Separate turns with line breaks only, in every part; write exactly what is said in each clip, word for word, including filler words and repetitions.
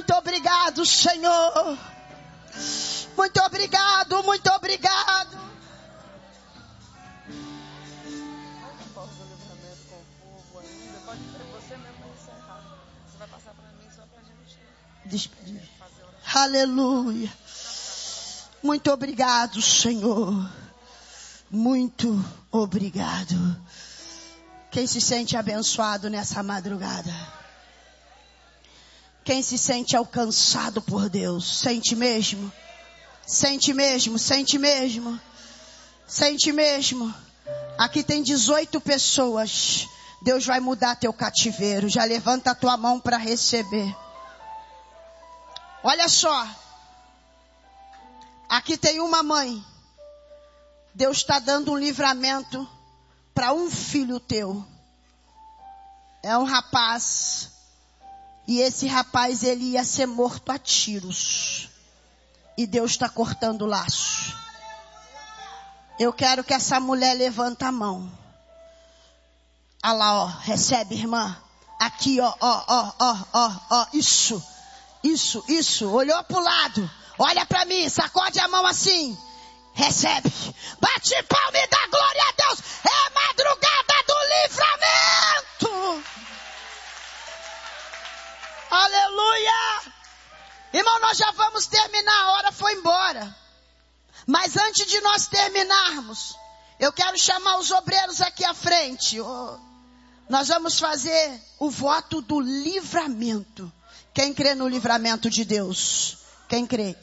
muito obrigado, Senhor. Muito obrigado, muito obrigado. Despedir. Aleluia. Muito obrigado, Senhor. Muito obrigado. Quem se sente abençoado nessa madrugada? Quem se sente alcançado por Deus? Sente mesmo? Sente mesmo? Sente mesmo? Sente mesmo? Aqui tem dezoito pessoas. Deus vai mudar teu cativeiro. Já levanta a tua mão para receber. Olha só. Aqui tem uma mãe. Deus está dando um livramento para um filho teu. É um rapaz. E esse rapaz, ele ia ser morto a tiros. E Deus está cortando o laço. Eu quero que essa mulher levante a mão. Olha lá, ó. Recebe, irmã. Aqui, ó, ó, ó, ó, ó, ó. Isso, isso, isso. Olhou pro lado. Olha para mim. Sacode a mão assim. Recebe. Bate palma e dá glória a Deus. É madrugada do livramento. Aleluia. Irmão, nós já vamos terminar. A hora foi embora. Mas antes de nós terminarmos, eu quero chamar os obreiros aqui à frente. Oh, nós vamos fazer o voto do livramento. Quem crê no livramento de Deus? Quem crê?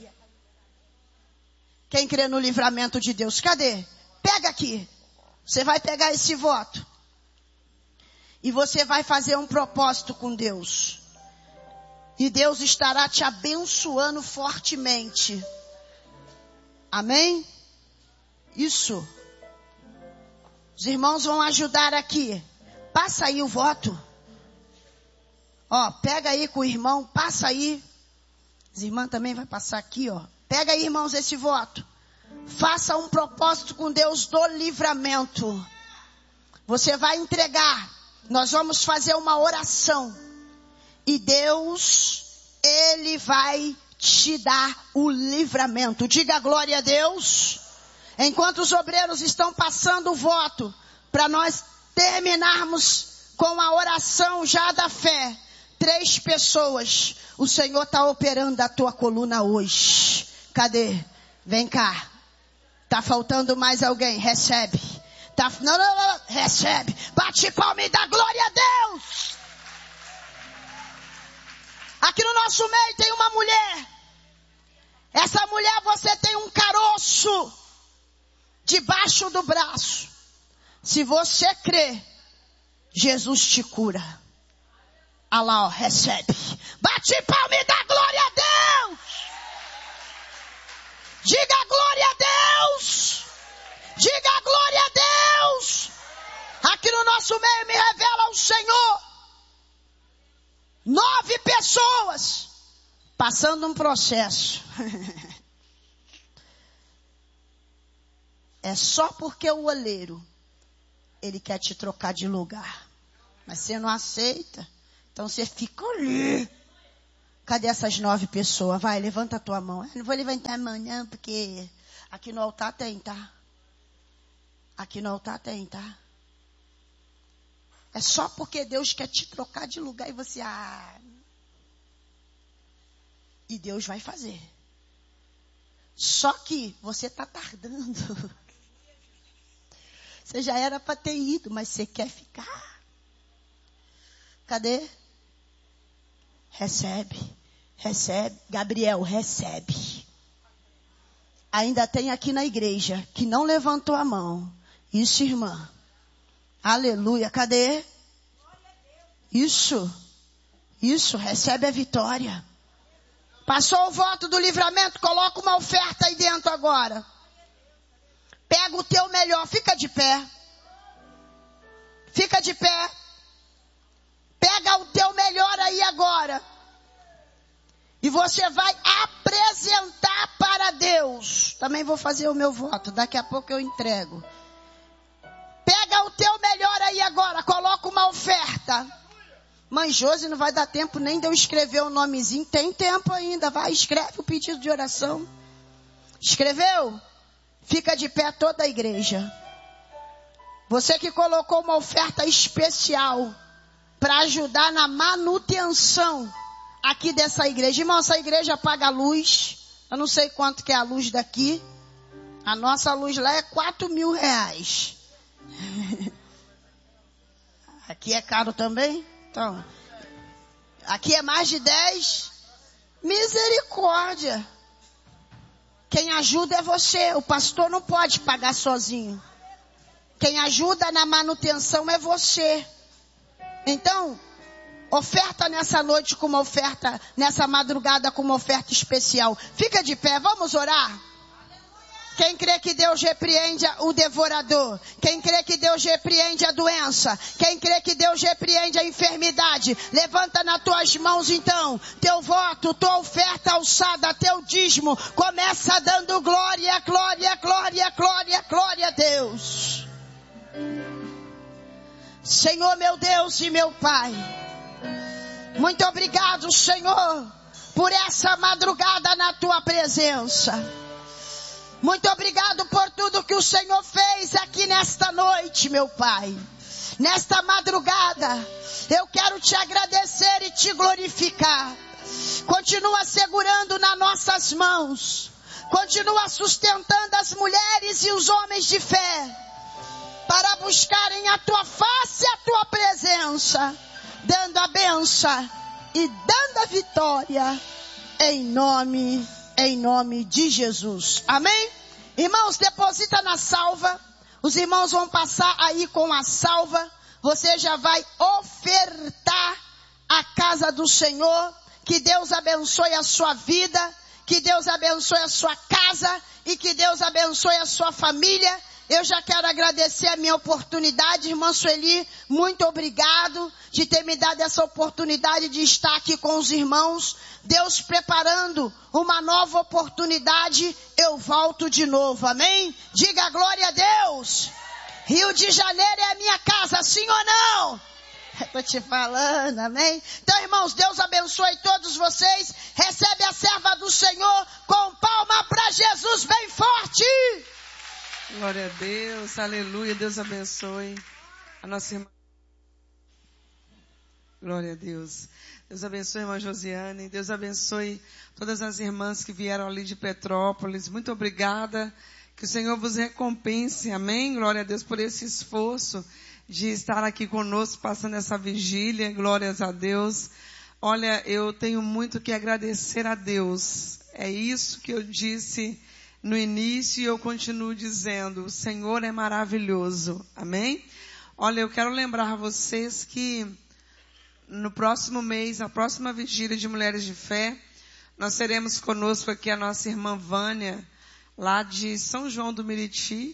Quem crê no livramento de Deus? Cadê? Pega aqui. Você vai pegar esse voto. E você vai fazer um propósito com Deus. E Deus estará te abençoando fortemente. Amém? Isso. Os irmãos vão ajudar aqui. Passa aí o voto. Ó, pega aí com o irmão. Passa aí. As irmãs também vai passar aqui, ó. Pega aí, irmãos, esse voto. Faça um propósito com Deus do livramento. Você vai entregar. Nós vamos fazer uma oração. E Deus, Ele vai te dar o livramento. Diga glória a Deus. Enquanto os obreiros estão passando o voto, para nós terminarmos com a oração já da fé. Três pessoas. O Senhor está operando a tua coluna hoje. Cadê? Vem cá. Tá faltando mais alguém? Recebe. Tá, não, não, não. Recebe. Bate palma e dá glória a Deus. Aqui no nosso meio tem uma mulher. Essa mulher, você tem um caroço debaixo do braço. Se você crê, Jesus te cura. Olha lá, ó, recebe. Bate palma e dá glória a Deus. Diga glória a Deus. Diga glória a Deus. Aqui no nosso meio me revela o Senhor. Nove pessoas passando um processo. É só porque o oleiro, ele quer te trocar de lugar. Mas você não aceita. Então você fica ali. Cadê essas nove pessoas? Vai, levanta a tua mão. Eu não vou levantar a mão não, porque aqui no altar tem, tá? Aqui no altar tem, tá? É só porque Deus quer te trocar de lugar e você... Ah, e Deus vai fazer. Só que você está tardando. Você já era para ter ido, mas você quer ficar. Cadê? Recebe. Recebe. Gabriel, recebe. Ainda tem aqui na igreja que não levantou a mão. Isso, irmã. Aleluia. Cadê? Isso. Isso. Recebe a vitória. Passou o voto do livramento? Coloca uma oferta aí dentro agora. Pega o teu melhor. Fica de pé. Fica de pé. Pega o teu melhor aí agora. E você vai apresentar para Deus. Também vou fazer o meu voto. Daqui a pouco eu entrego. Pega o teu melhor aí agora. Coloca uma oferta. Mãe Josi, não vai dar tempo nem de eu escrever o nomezinho. Tem tempo ainda. Vai, escreve o pedido de oração. Escreveu? Fica de pé toda a igreja. Você que colocou uma oferta especial para ajudar na manutenção aqui dessa igreja. Irmão, essa igreja paga luz. Eu não sei quanto que é a luz daqui. A nossa luz lá é quatro mil reais. Aqui é caro também? Então, aqui é mais de dez. Misericórdia. Quem ajuda é você. O pastor não pode pagar sozinho. Quem ajuda na manutenção é você. Então, oferta nessa noite com uma oferta, nessa madrugada com uma oferta especial. Fica de pé, vamos orar? Quem crê que Deus repreende o devorador? Quem crê que Deus repreende a doença? Quem crê que Deus repreende a enfermidade? Levanta nas tuas mãos então, teu voto, tua oferta alçada, teu dízimo. Começa dando glória, glória, glória, glória, glória a Deus. Senhor meu Deus e meu Pai, muito obrigado, Senhor, por essa madrugada na tua presença. Muito obrigado por tudo que o Senhor fez aqui nesta noite, meu Pai. Nesta madrugada, eu quero te agradecer e te glorificar. Continua segurando nas nossas mãos. Continua sustentando as mulheres e os homens de fé para buscarem a tua face e a tua presença, dando a benção e dando a vitória em nome Em nome de Jesus. Amém? Irmãos, deposita na salva. Os irmãos vão passar aí com a salva. Você já vai ofertar a casa do Senhor. Que Deus abençoe a sua vida. Que Deus abençoe a sua casa. E que Deus abençoe a sua família. Eu já quero agradecer a minha oportunidade, irmã Sueli, muito obrigado de ter me dado essa oportunidade de estar aqui com os irmãos. Deus preparando uma nova oportunidade, eu volto de novo, amém? Diga glória a Deus. Rio de Janeiro é a minha casa, sim ou não? Estou te falando, amém? Então, irmãos, Deus abençoe todos vocês. Recebe a serva do Senhor com palma para Jesus bem forte.
Glória a Deus, aleluia, Deus abençoe a nossa irmã. Glória a Deus. Deus abençoe a irmã Josiane, Deus abençoe todas as irmãs que vieram ali de Petrópolis. Muito obrigada, que o Senhor vos recompense, amém? Glória a Deus por esse esforço de estar aqui conosco, passando essa vigília, glórias a Deus. Olha, eu tenho muito que agradecer a Deus, é isso que eu disse no início, eu continuo dizendo, o Senhor é maravilhoso, amém? Olha, eu quero lembrar vocês que no próximo mês, a próxima vigília de Mulheres de Fé, nós teremos conosco aqui a nossa irmã Vânia, lá de São João do Meriti,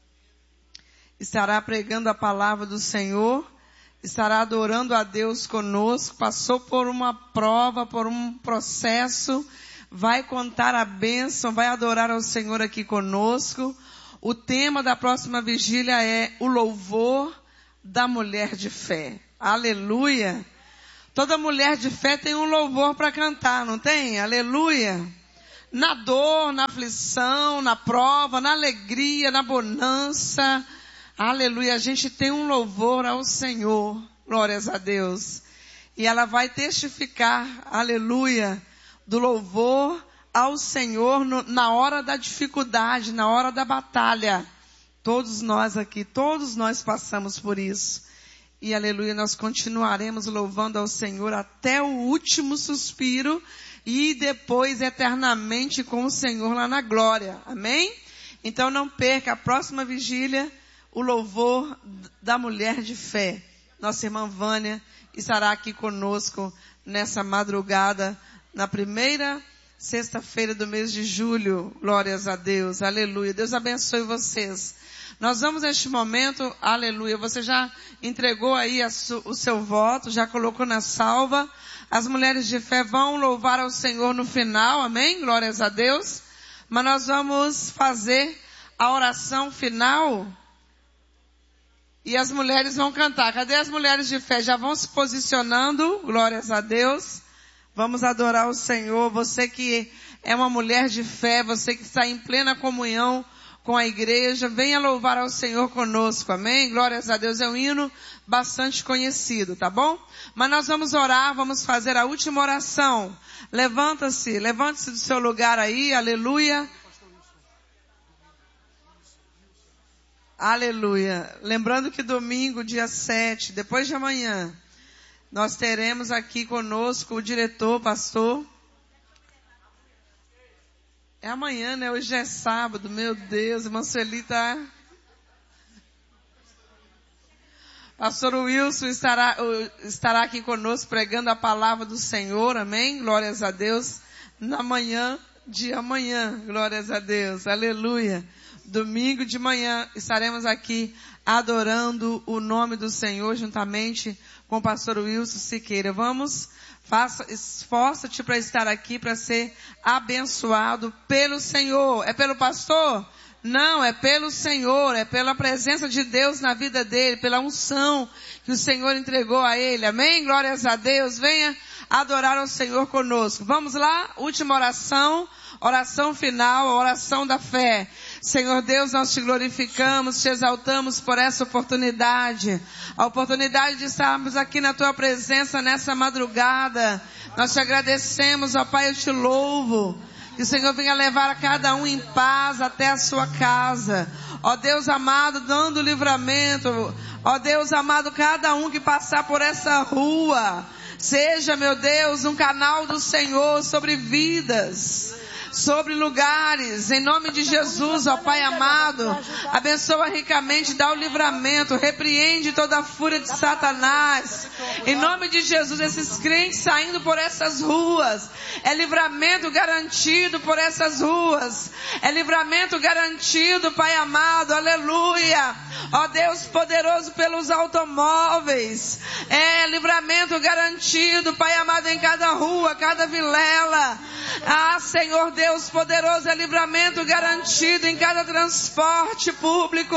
estará pregando a palavra do Senhor, estará adorando a Deus conosco, passou por uma prova, por um processo, vai contar a bênção, vai adorar ao Senhor aqui conosco. O tema da próxima vigília é o louvor da mulher de fé. Aleluia! Toda mulher de fé tem um louvor para cantar, não tem? Aleluia! Na dor, na aflição, na prova, na alegria, na bonança. Aleluia! A gente tem um louvor ao Senhor. Glórias a Deus. E ela vai testificar, aleluia, do louvor ao Senhor no, na hora da dificuldade, na hora da batalha. Todos nós aqui, todos nós passamos por isso. E aleluia, nós continuaremos louvando ao Senhor até o último suspiro e depois eternamente com o Senhor lá na glória. Amém? Então não perca a próxima vigília, o louvor da mulher de fé. Nossa irmã Vânia estará aqui conosco nessa madrugada, na primeira sexta-feira do mês de julho. Glórias a Deus, aleluia. Deus abençoe vocês. Nós vamos neste momento, aleluia, você já entregou aí a su, o seu voto, já colocou na salva. As mulheres de fé vão louvar ao Senhor no final, amém? Glórias a Deus. Mas nós vamos fazer a oração final. E as mulheres vão cantar. Cadê as mulheres de fé? Já vão se posicionando. Glórias a Deus. Vamos adorar o Senhor. Você que é uma mulher de fé, você que está em plena comunhão com a igreja, venha louvar ao Senhor conosco, amém? Glórias a Deus, é um hino bastante conhecido, tá bom? Mas nós vamos orar, vamos fazer a última oração. Levanta-se, levante-se do seu lugar aí, aleluia. Aleluia. Lembrando que domingo, dia sete, depois de amanhã, nós teremos aqui conosco o diretor, pastor. É amanhã, né? Hoje é sábado, meu Deus, irmã Sueli tá... Pastor Wilson estará, estará aqui conosco pregando a palavra do Senhor, amém? Glórias a Deus. Na manhã de amanhã, glórias a Deus, aleluia. Domingo de manhã estaremos aqui adorando o nome do Senhor juntamente com o pastor Wilson Siqueira. Vamos... Faça, esforça-te para estar aqui, para ser abençoado pelo Senhor. É pelo pastor? Não, é pelo Senhor, é pela presença de Deus na vida dele, pela unção que o Senhor entregou a ele. Amém? Glórias a Deus. Venha adorar ao Senhor conosco. Vamos lá, última oração, oração final, oração da fé. Senhor Deus, nós te glorificamos, te exaltamos por essa oportunidade, a oportunidade de estarmos aqui na tua presença nessa madrugada. Nós te agradecemos, ó Pai, eu te louvo. Que o Senhor venha levar a cada um em paz até a sua casa. Ó Deus amado, dando livramento. Ó Deus amado, cada um que passar por essa rua, seja, meu Deus, um canal do Senhor sobre vidas, sobre lugares, em nome de Jesus, ó Pai amado, abençoa ricamente, dá o livramento, repreende toda a fúria de Satanás, em nome de Jesus, esses crentes saindo por essas ruas, é livramento garantido por essas ruas, é livramento garantido, Pai amado, aleluia, ó Deus poderoso pelos automóveis, é livramento garantido, Pai amado, em cada rua, cada vilela, ah Senhor Deus, Deus poderoso, é livramento garantido em cada transporte público.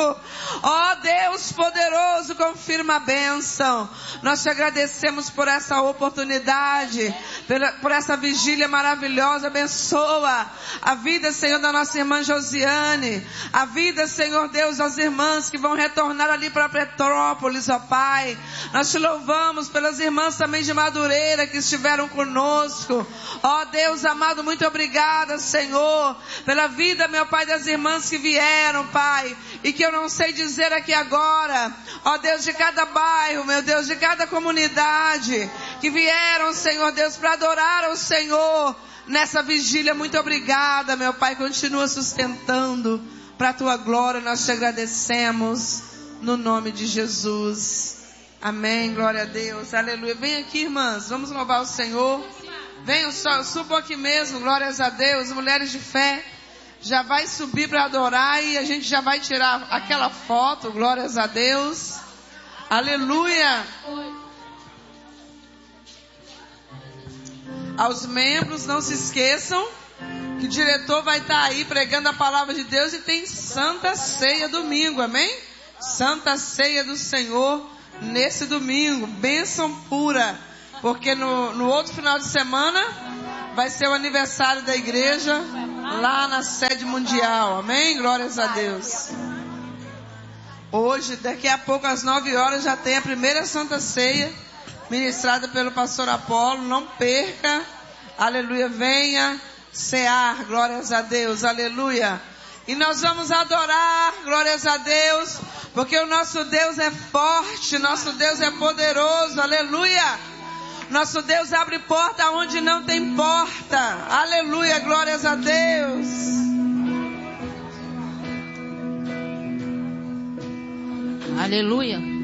Ó Deus poderoso, confirma a bênção. Nós te agradecemos por essa oportunidade, por essa vigília maravilhosa. Abençoa a vida, Senhor, da nossa irmã Josiane, a vida, Senhor Deus, das irmãs que vão retornar ali para Petrópolis, ó Pai. Nós te louvamos pelas irmãs também de Madureira que estiveram conosco. Ó Deus amado, muito obrigada, Senhor, pela vida, meu Pai, das irmãs que vieram, Pai, e que eu não sei dizer aqui agora, ó Deus, de cada bairro, meu Deus, de cada comunidade, que vieram, Senhor Deus, para adorar ao Senhor nessa vigília. Muito obrigada, meu Pai, continua sustentando para a tua glória. Nós te agradecemos no nome de Jesus, amém, glória a Deus, aleluia. Vem aqui, irmãs, vamos louvar o Senhor. Venham só, subam aqui mesmo, glórias a Deus, mulheres de fé, já vai subir para adorar e a gente já vai tirar aquela foto, glórias a Deus, aleluia. Aos membros, não se esqueçam que o diretor vai estar aí pregando a palavra de Deus e tem Santa Ceia domingo, amém? Santa Ceia do Senhor nesse domingo, bênção pura. Porque no, no outro final de semana vai ser o aniversário da igreja lá na sede mundial. Amém? Glórias a Deus. Hoje, daqui a pouco às nove horas já tem a primeira Santa Ceia ministrada pelo pastor Apolo. Não perca. Aleluia. Venha cear. Glórias a Deus. Aleluia. E nós vamos adorar. Glórias a Deus. Porque o nosso Deus é forte. Nosso Deus é poderoso. Aleluia. Nosso Deus abre porta onde não tem porta. Aleluia, glórias a Deus.
Aleluia.